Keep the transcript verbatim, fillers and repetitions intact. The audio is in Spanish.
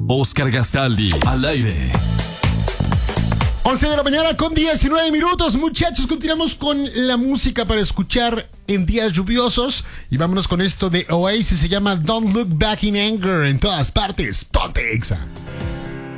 Oscar Gastaldi, al aire. once de la mañana con diecinueve minutos. Muchachos, continuamos con la música para escuchar en días lluviosos. Y vámonos con esto de Oasis. Se llama Don't Look Back in Anger. En todas partes, ponte Exa.